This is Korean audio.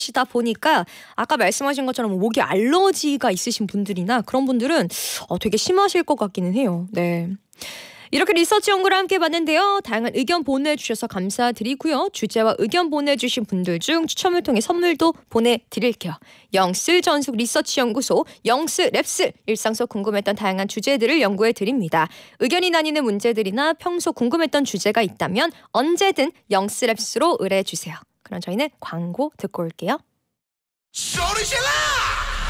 시다 보니까 아까 말씀하신 것처럼 목이 알러지가 있으신 분들이나 그런 분들은 되게 심하실 것 같기는 해요. 네. 이렇게 리서치 연구를 함께 봤는데요. 다양한 의견 보내주셔서 감사드리고요. 주제와 의견 보내주신 분들 중 추첨을 통해 선물도 보내드릴게요. 영슬 전속 리서치 연구소 영슬랩스 일상 속 궁금했던 다양한 주제들을 연구해드립니다. 의견이 나뉘는 문제들이나 평소 궁금했던 주제가 있다면 언제든 영슬랩스로 의뢰해주세요. 그럼 저희는 광고 듣고 올게요. 소리 질러!